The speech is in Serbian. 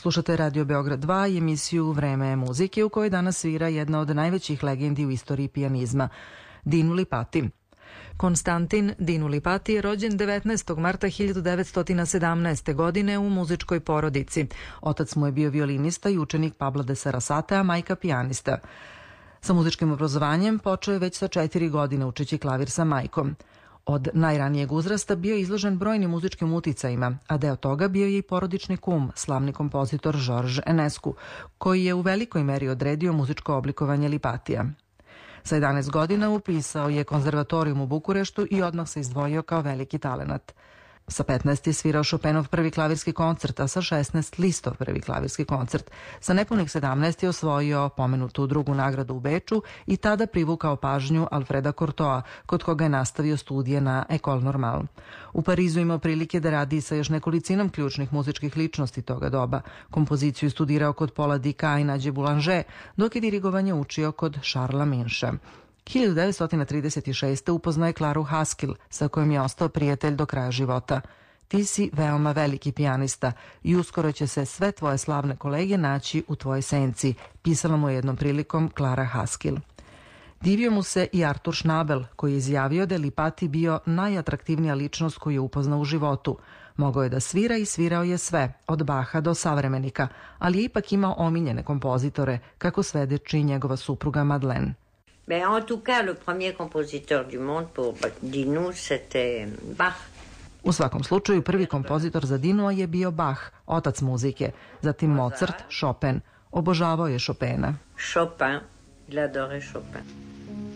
Slušate Radio Beograd 2 i emisiju Vreme muzike u kojoj danas svira jedna od najvećih legendi u istoriji pijanizma, Dinu Lipati. Konstantin Dinu Lipati je rođen 19. marta 1917. godine u muzičkoj porodici. Otac mu je bio violinista i učenik Pabla de Sarasate, a majka pijanista. Sa muzičkim obrazovanjem počeo je već sa 4 godine učeći klavir sa majkom. Od najranijeg uzrasta bio je izložen brojnim muzičkim uticajima, a deo toga bio je i porodični kum, slavni kompozitor Georges Enescu, koji je u velikoj meri odredio muzičko oblikovanje Lipatija. Sa 11 godina upisao je konzervatorijum u Bukureštu i odmah se izdvojio kao veliki talenat. Sa 15 je svirao Chopinov prvi klavirski koncert, a sa 16 Lisztov prvi klavirski koncert. Sa nepunih 17 je osvojio pomenutu drugu nagradu u Beču i tada privukao pažnju Alfreda Cortoa, kod koga je nastavio studije na École Normale. U Parizu imao prilike da radi sa još nekolicinom ključnih muzičkih ličnosti toga doba. Kompoziciju studirao kod Paula Dika i Nađe Boulanger, dok je dirigovanje učio kod Charlesa Minša. 1936. upoznao je Klaru Haskell, sa kojom je ostao prijatelj do kraja života. Ti si veoma veliki pijanista i uskoro će se sve tvoje slavne kolege naći u tvojoj senci, pisala mu je jednom prilikom Klara Haskell. Divio mu se i Artur Schnabel, koji je izjavio da je Lipati bio najatraktivnija ličnost koju je upoznao u životu. Mogao je da svira i svirao je sve, od Baha do savremenika, ali je ipak imao omiljene kompozitore, kako svedoči njegova supruga Madeleine. Mais en tout cas, le premier compositeur du monde pour Dinu, c'était Bach. U svakom slučaju, prvi kompozitor za Dinua je bio Bach, otac muzike, zatim Mozart, Chopin. Obožavao je Chopina. Chopin, il adorait Chopin.